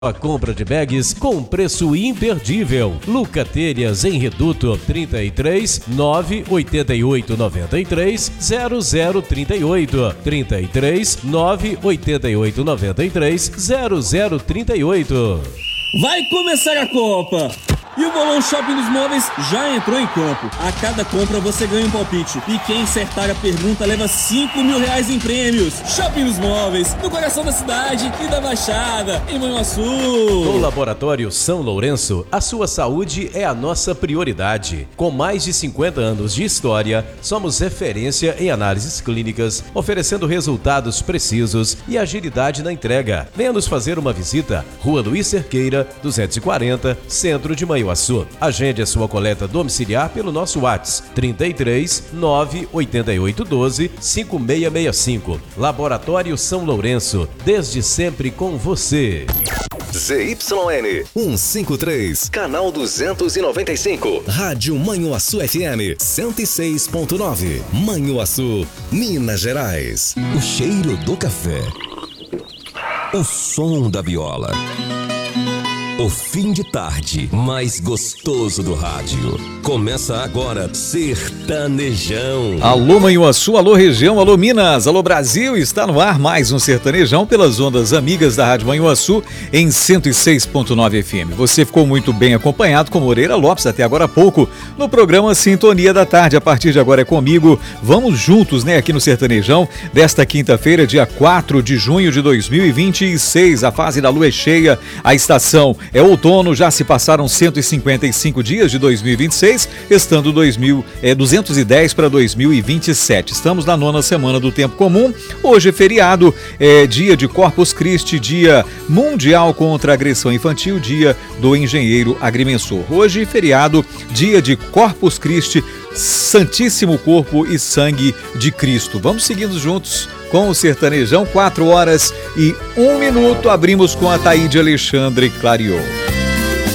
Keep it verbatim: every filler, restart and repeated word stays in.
A compra de bags com preço imperdível. Luca Telhas em Reduto trinta e três, nove oito oito nove três, zero zero trinta e oito. trinta e três, nove oito oito nove três, zero zero trinta e oito. Vai começar a Copa! E o Bolão Shopping dos Móveis já entrou em campo. A cada compra você ganha um palpite. E quem acertar a pergunta leva cinco mil reais em prêmios. Shopping dos Móveis, no coração da cidade e da Baixada, em Manhuaçu. No Laboratório São Lourenço, a sua saúde é a nossa prioridade. Com mais de cinquenta anos de história, somos referência em análises clínicas, oferecendo resultados precisos e agilidade na entrega. Venha nos fazer uma visita. Rua Luiz Cerqueira, duzentos e quarenta, Centro de Manhuaçu. Agende a sua coleta domiciliar pelo nosso WhatsApp trinta e três, nove oito oito um dois, cinco seis seis cinco. Laboratório São Lourenço, desde sempre com você. Z Y N cento e cinquenta e três, canal duzentos e noventa e cinco, Rádio Manhuaçu F M cento e seis ponto nove, Manhuaçu, Minas Gerais. O cheiro do café, o som da viola, o fim de tarde mais gostoso do rádio. Começa agora Sertanejão. Alô Manhuaçu, alô região, alô Minas, alô Brasil. Está no ar mais um Sertanejão pelas ondas amigas da Rádio Manhuaçu em cento e seis ponto nove F M. Você ficou muito bem acompanhado com Moreira Lopes até agora há pouco no programa Sintonia da Tarde. A partir de agora é comigo. Vamos juntos, né, aqui no Sertanejão desta quinta-feira, dia quatro de junho de dois mil e vinte e seis. A fase da lua é cheia, a estação é outono, já se passaram cento e cinquenta e cinco dias de dois mil e vinte e seis, estando dois mil, é, duzentos e dez para dois mil e vinte e sete. Estamos na nona semana do tempo comum. Hoje é feriado, é dia de Corpus Christi, dia mundial contra a agressão infantil, dia do engenheiro agrimensor. Hoje feriado, dia de Corpus Christi, Santíssimo Corpo e Sangue de Cristo. Vamos seguindo juntos com o Sertanejão, quatro horas e um minuto. Abrimos com a Taíde Alexandre Clarion.